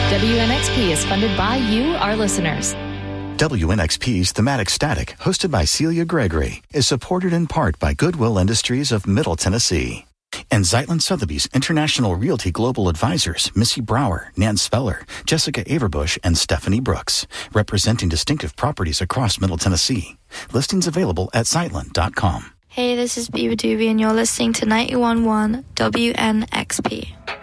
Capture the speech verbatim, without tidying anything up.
W N X P is funded by you, our listeners. W N X P's Thematic Static, hosted by Celia Gregory, is supported in part by Goodwill Industries of Middle Tennessee and Zeitlin Sotheby's International Realty Global Advisors, Missy Brower, Nan Speller, Jessica Averbush, and Stephanie Brooks, representing distinctive properties across Middle Tennessee. Listings available at zeitlin dot com. Hey, this is Biba Doobie, and you're listening to ninety-one point one W N X P.